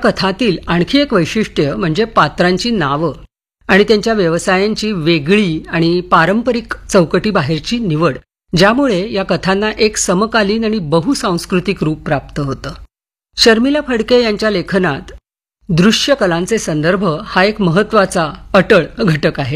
कथातील आणखी एक वैशिष्ट्य म्हणजे पात्रांची नावं आणि त्यांच्या व्यवसायांची वेगळी आणि पारंपरिक चौकटीबाहेरची निवड, ज्यामुळे या कथांना एक समकालीन आणि बहुसांस्कृतिक रूप प्राप्त होतं. शर्मिला फडके यांच्या लेखनात दृश्य कलांचे संदर्भ हा एक महत्त्वाचा अटळ घटक आहे.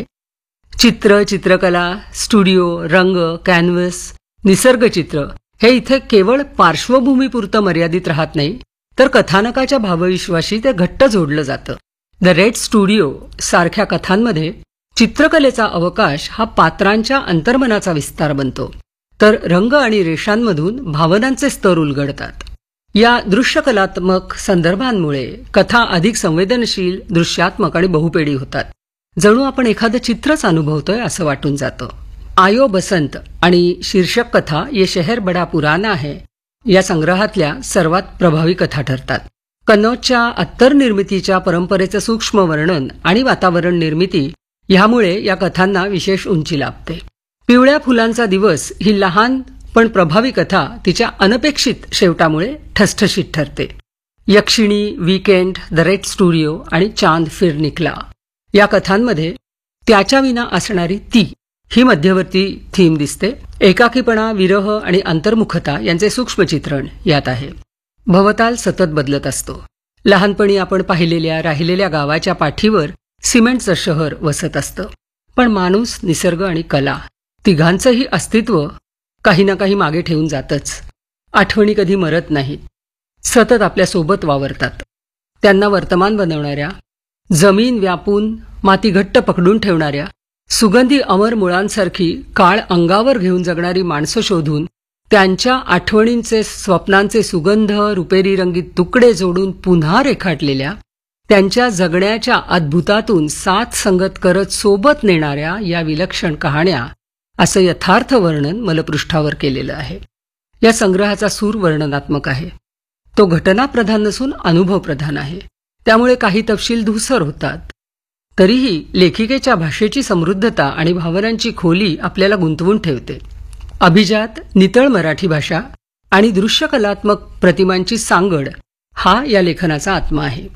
चित्रकला, स्टुडिओ, रंग, कॅनव्हस, निसर्गचित्र हे इथे केवळ पार्श्वभूमीपुरतं मर्यादित राहत नाही, तर कथानकाच्या भावविश्वाशी ते घट्ट जोडलं जातं. द रेड स्टुडिओ सारख्या कथांमध्ये चित्रकलेचा अवकाश हा पात्रांच्या अंतर्मनाचा विस्तार बनतो, तर रंग आणि रेषांमधून भावनांचे स्तर उलगडतात. या दृश्यकलात्मक संदर्भांमुळे कथा अधिक संवेदनशील, दृश्यात्मक आणि बहुपेडी होतात. जणू आपण एखादं चित्रच अनुभवतोय असं वाटून जातं. आयो बसंत आणि शीर्षक कथा ये शहर बडा पुराना है या संग्रहातल्या सर्वात प्रभावी कथा ठरतात. कन्नौजच्या अत्तर निर्मितीच्या परंपरेचं सूक्ष्म वर्णन आणि वातावरण निर्मिती ह्यामुळे या कथांना विशेष उंची लाभते. पिवळ्या फुलांचा दिवस ही लहान पण प्रभावी कथा तिच्या अनपेक्षित शेवटामुळे ठसठशीत ठरते. यक्षिणी, वीकेंड, द रेड स्टुडिओ आणि चांद फिर निकला या कथांमध्ये त्याच्या विना असणारी ती ही मध्यवर्ती थीम दिसते. एकाकीपणा, विरह आणि अंतर्मुखता यांचे सूक्ष्म चित्रण यात आहे. भवताल सतत बदलत असतो. लहानपणी आपण पाहिलेल्या राहिलेल्या गावाच्या पाठीवर सिमेंटचं शहर वसत असतं, पण माणूस, निसर्ग आणि कला तिघांचंही अस्तित्व काही ना काही मागे ठेवून जातच. आठवणी कधी मरत नाहीत, सतत आपल्यासोबत वावरतात. त्यांना वर्तमान बनवणाऱ्या, जमीन व्यापून माती घट्ट पकडून ठेवणाऱ्या, सुगंधी अमर मुळांसारखी काळ अंगावर घेऊन जगणारी माणसं शोधून त्यांच्या आठवणींचे, स्वप्नांचे सुगंध, रुपेरी रंगीत तुकडे जोडून पुन्हा रेखाटलेल्या, त्यांच्या जगण्याच्या अद्भुतातून साथ संगत करत सोबत नेणाऱ्या या विलक्षण कहाण्या, असं यथार्थ वर्णन मलपृष्ठावर केलेलं आहे. या संग्रहाचा सूर वर्णनात्मक आहे. तो घटनाप्रधान नसून अनुभवप्रधान आहे. त्यामुळे काही तपशील धूसर होतात. तरीही लेखिकेच्या भाषेची समृद्धता आणि भावनांची खोली आपल्याला गुंतवून ठेवते. अभिजात, नितळ मराठी भाषा आणि दृश्यकलात्मक प्रतिमांची सांगड हा या लेखनाचा आत्मा आहे.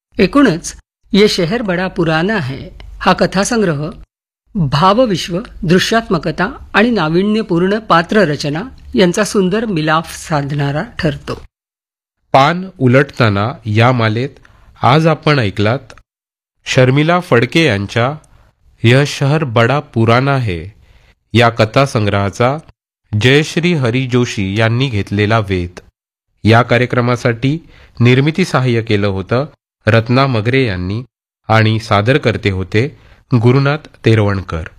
एकूणच ये शहर बडा पुराना है हा कथासंग्रह भावविश्व, दृश्यात्मकता आणि नाविन्यपूर्ण पात्ररचना यांचा सुंदर मिलाफ साधणारा ठरतो. पान उलटताना या मालेत आज आपण ऐकलात शर्मिला फडके यांच्या यह शहर बडा पुराना है या कथासंग्रहाचा जयश्री हरी जोशी यांनी घेतलेला वेध. या कार्यक्रमासाठी निर्मिती सहाय्य केलं होतं रत्ना मगरे यांनी आणि सादर करते होते गुरुनाथ तेरवणकर.